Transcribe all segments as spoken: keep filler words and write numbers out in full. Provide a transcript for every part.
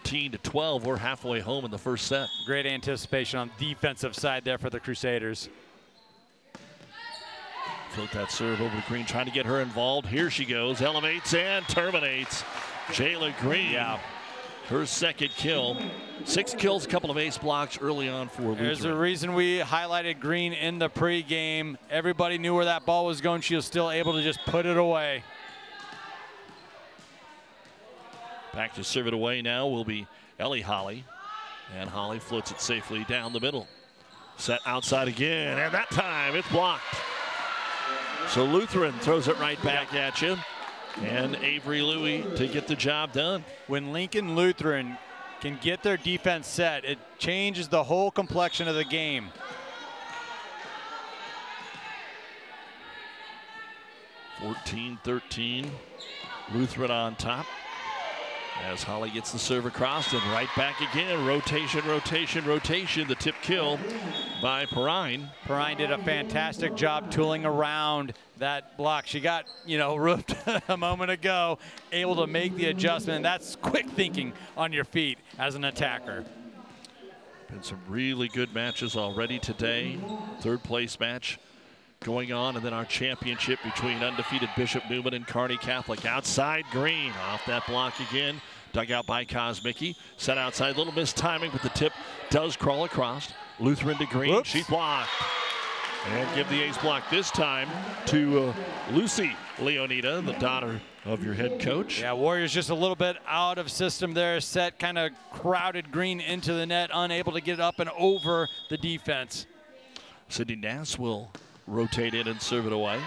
fourteen to twelve. We're halfway home in the first set. Great anticipation on the defensive side there for the Crusaders. Float that serve over to Green, trying to get her involved. Here she goes, elevates and terminates. Jayla Green, yeah. her second kill. Six kills, a couple of ace blocks early on for Lutheran. There's a reason we highlighted Green in the pregame. Everybody knew where that ball was going. She was still able to just put it away. Back to serve it away now will be Ellie Holly. And Holly floats it safely down the middle. Set outside again, and that time it's blocked. So Lutheran throws it right back at you. And Avery Louie to get the job done. When Lincoln Lutheran can get their defense set, it changes the whole complexion of the game. fourteen thirteen, Lutheran on top. As Holly gets the serve across and right back again. Rotation, rotation, rotation. The tip kill by Perrine. Perrine did a fantastic job tooling around that block. She got, you know, roofed a moment ago, able to make the adjustment. That's quick thinking on your feet as an attacker. Been some really good matches already today. Third place match going on, and then our championship between undefeated Bishop Neumann and Kearney Catholic. Outside Green, off that block again. Dug out by Kosmicki. Set outside, little missed timing, but the tip does crawl across. Lutheran to Green, Whoops. She's blocked. And give the ace block this time to uh, Lucy Leonida, the daughter of your head coach. Yeah, Warriors just a little bit out of system there. Set kind of crowded Green into the net, unable to get it up and over the defense. Sydney Nass will rotate in and serve it away.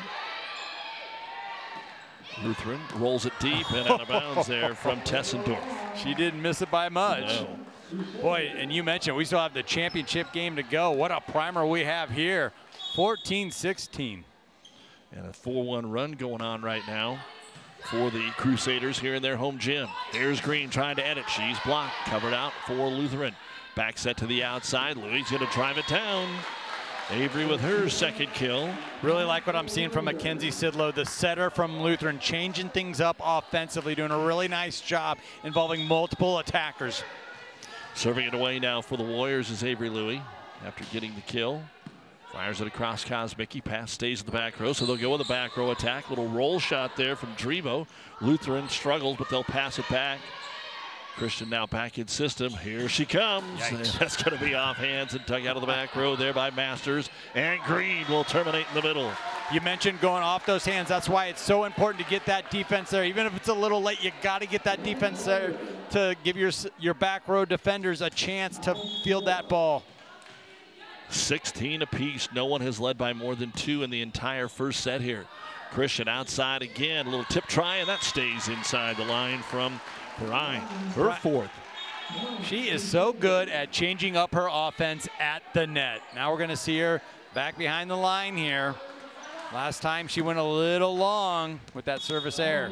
Lutheran rolls it deep and out of bounds there from Tessendorf. She didn't miss it by much. No. Boy, and you mentioned we still have the championship game to go. What a primer we have here. fourteen sixteen. And a four one run going on right now for the Crusaders here in their home gym. Here's Green trying to edit. She's blocked, covered out for Lutheran. Back set to the outside. Louis going to drive it down. Avery with her second kill. Really like what I'm seeing from Mackenzie Sidlow, the setter from Lutheran, changing things up offensively, doing a really nice job involving multiple attackers. Serving it away now for the Warriors is Avery Louie after getting the kill. Fires it across Kosmicki. Pass stays in the back row, so they'll go with a back row attack. Little roll shot there from Drevo. Lutheran struggles, but they'll pass it back. Christian now back in system. Here she comes. That's going to be off hands and dug out of the back row there by Masters. And Green will terminate in the middle. You mentioned going off those hands. That's why it's so important to get that defense there. Even if it's a little late, you got to get that defense there to give your, your back row defenders a chance to field that ball. sixteen apiece. No one has led by more than two in the entire first set here. Christian outside again. A little tip try, and that stays inside the line from Perrine, her fourth. She is so good at changing up her offense at the net. Now we're going to see her back behind the line here. Last time she went a little long with that service error.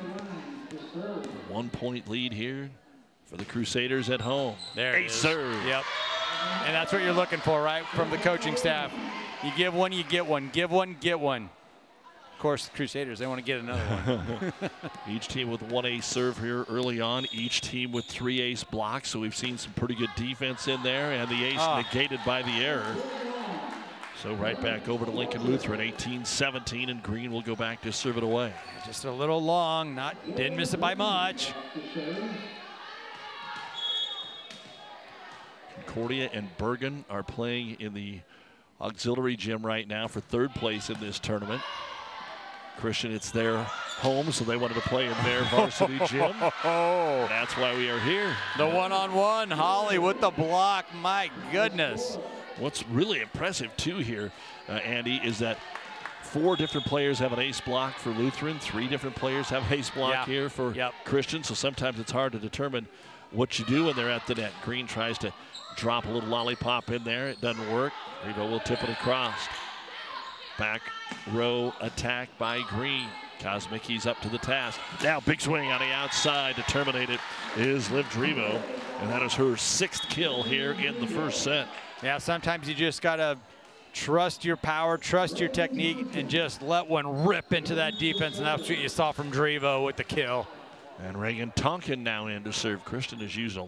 One point lead here for the Crusaders at home. There it Ace is. serve. Yep. And that's what you're looking for, right, from the coaching staff. You give one, you get one. Give one, get one. Of course, the Crusaders, they want to get another one. Each team with one ace serve here early on. Each team with three ace blocks. So we've seen some pretty good defense in there, and the ace oh. negated by the error. So right back over to Lincoln Lutheran, eighteen seventeen, and Green will go back to serve it away. Just a little long, not didn't miss it by much. Concordia and Bergen are playing in the auxiliary gym right now for third place in this tournament. Christian, it's their home, so they wanted to play in their varsity gym. That's why we are here. The one-on-one, Holly with the block, my goodness. What's really impressive too here, uh, Andy, is that four different players have an ace block for Lutheran. Three different players have ace block yeah. here for yep. Christian, so sometimes it's hard to determine what you do when they're at the net. Green tries to drop a little lollipop in there. It doesn't work. Revo will tip it across. Back row attack by Green. Kosmicki's up to the task. Now big swing on the outside to terminate it is Liv Drevo. And that is her sixth kill here in the first set. Yeah, sometimes you just got to trust your power, trust your technique, and just let one rip into that defense. And that's what you saw from Drevo with the kill. And Reagan Tonkin now in to serve. Christian has used a